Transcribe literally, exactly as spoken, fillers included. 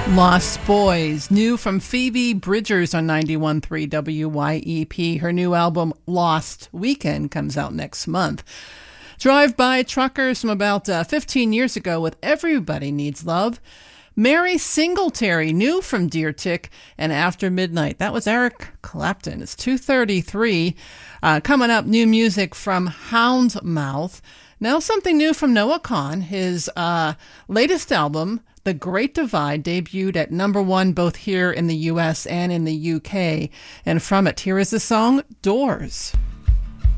Lost Boys, new from Phoebe Bridgers on ninety-one point three W Y E P. Her new album, Lost Weekend, comes out next month. Drive-by truckers from about uh, fifteen years ago with Everybody Needs Love. Mary Singletary, new from Deer Tick, and After Midnight. That was Eric Clapton. It's two thirty-three. Uh, coming up, new music from Houndmouth. Now something new from Noah Kahan. His uh, latest album, The Great Divide, debuted at number one both here in the U S and in the U K. And from it, here is the song Doors.